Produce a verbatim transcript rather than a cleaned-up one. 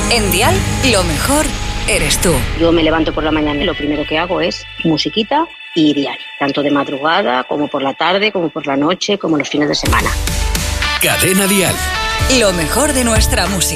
En Dial, lo mejor eres tú. Yo me levanto por la mañana y lo primero que hago es musiquita y diario. Tanto de madrugada, como por la tarde, como por la noche, como los fines de semana. Cadena Dial. Lo mejor de nuestra música.